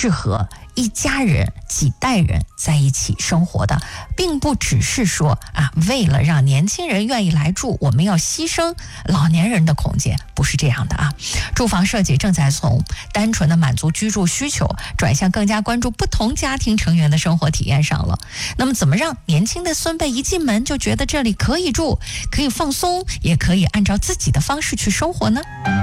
适合一家人几代人在一起生活的，并不只是说为了让年轻人愿意来住，我们要牺牲老年人的空间，不是这样的啊。住房设计正在从单纯的满足居住需求，转向更加关注不同家庭成员的生活体验上了。那么怎么让年轻的孙辈一进门就觉得这里可以住，可以放松，也可以按照自己的方式去生活呢？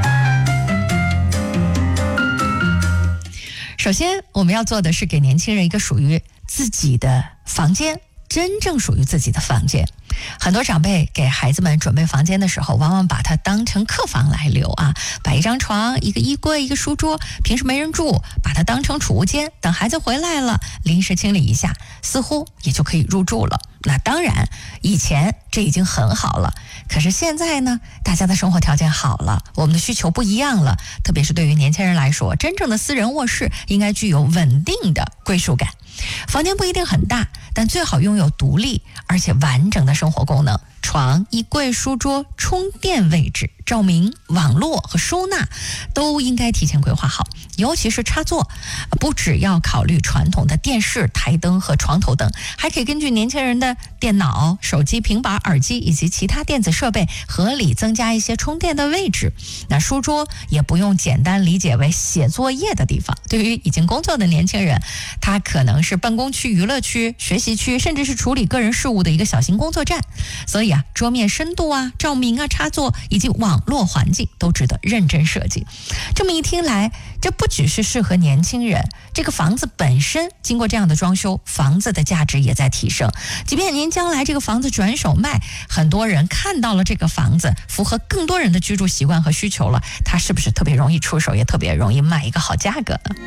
首先我们要做的是给年轻人一个属于自己的房间，真正属于自己的房间。很多长辈给孩子们准备房间的时候，往往把它当成客房来留啊，摆一张床，一个衣柜，一个书桌，平时没人住，把它当成储物间，等孩子回来了临时清理一下，似乎也就可以入住了。那当然以前这已经很好了，可是现在呢，大家的生活条件好了，我们的需求不一样了，特别是对于年轻人来说，真正的私人卧室应该具有稳定的归属感。房间不一定很大，但最好拥有独立而且完整的生活功能。床、衣柜、书桌、充电位置、照明、网络和收纳都应该提前规划好，尤其是插座，不只要考虑传统的电视、台灯和床头灯，还可以根据年轻人的电脑、手机、平板、耳机以及其他电子设备合理增加一些充电的位置。那书桌也不用简单理解为写作业的地方，对于已经工作的年轻人，它可能是办公区、娱乐区、学习区，甚至是处理个人事务的一个小型工作站。所以桌面深度照明插座以及网络环境都值得认真设计。这么一听来，这不只是适合年轻人，这个房子本身经过这样的装修，房子的价值也在提升。即便您将来这个房子转手卖，很多人看到了这个房子符合更多人的居住习惯和需求了，它是不是特别容易出手，也特别容易卖一个好价格呢？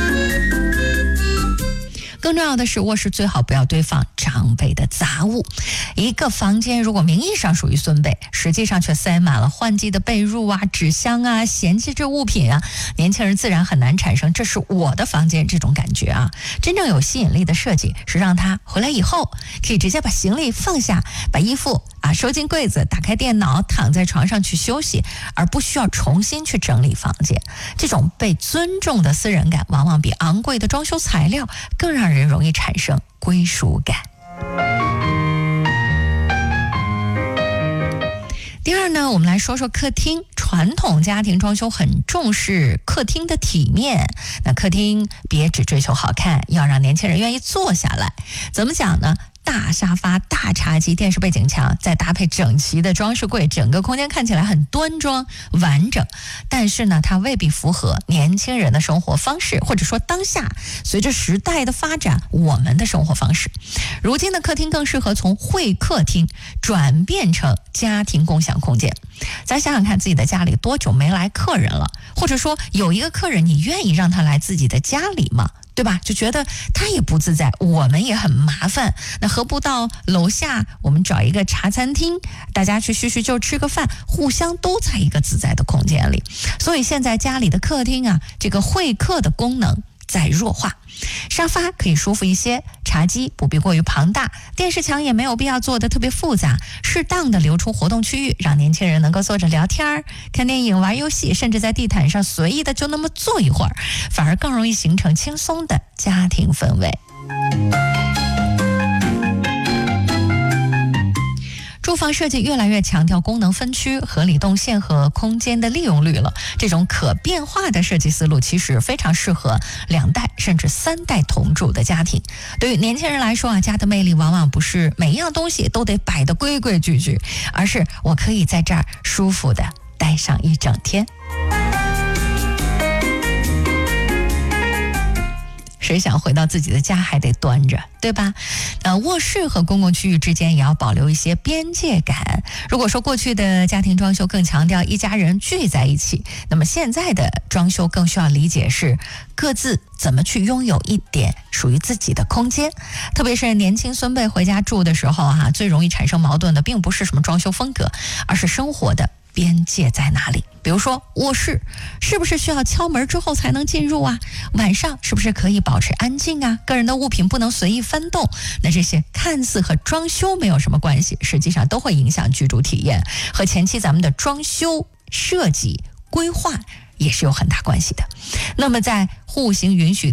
更重要的是，卧室最好不要堆放长辈的杂物。一个房间如果名义上属于孙辈，实际上却塞满了换季的被褥纸箱嫌弃这物品年轻人自然很难产生这是我的房间这种感觉真正有吸引力的设计是让他回来以后可以直接把行李放下，把衣服收进柜子，打开电脑，躺在床上去休息，而不需要重新去整理房间。这种被尊重的私人感，往往比昂贵的装修材料更让人容易产生归属感。第二呢，我们来说说客厅。传统家庭装修很重视客厅的体面，那客厅别只追求好看，要让年轻人愿意坐下来。怎么讲呢？大沙发、大茶几、电视背景墙，再搭配整齐的装饰柜，整个空间看起来很端庄完整。但是呢，它未必符合年轻人的生活方式，或者说当下随着时代的发展，我们的生活方式。如今的客厅更适合从会客厅转变成家庭共享空间。咱想想看，自己的家里多久没来客人了，或者说有一个客人，你愿意让他来自己的家里吗？对吧？就觉得他也不自在，我们也很麻烦，那何不到楼下我们找一个茶餐厅，大家去叙叙旧，吃个饭，互相都在一个自在的空间里。所以现在家里的客厅这个会客的功能在弱化。沙发可以舒服一些，茶几不必过于庞大，电视墙也没有必要做得特别复杂，适当的留出活动区域，让年轻人能够坐着聊天、看电影、玩游戏，甚至在地毯上随意的就那么坐一会儿，反而更容易形成轻松的家庭氛围。住房设计越来越强调功能分区、合理动线和空间的利用率了。这种可变化的设计思路其实非常适合2代甚至3代同住的家庭。对于年轻人来说家的魅力往往不是每一样东西都得摆得规规矩矩，而是我可以在这儿舒服的待上一整天。谁想回到自己的家还得端着，对吧？卧室和公共区域之间也要保留一些边界感。如果说过去的家庭装修更强调一家人聚在一起，那么现在的装修更需要理解是各自怎么去拥有一点属于自己的空间。特别是年轻孙辈回家住的时候最容易产生矛盾的并不是什么装修风格，而是生活的边界在哪里。比如说卧室是不是需要敲门之后才能进入晚上是不是可以保持安静个人的物品不能随意翻动。那这些看似和装修没有什么关系，实际上都会影响居住体验，和前期咱们的装修设计规划也是有很大关系的。那么在户型允许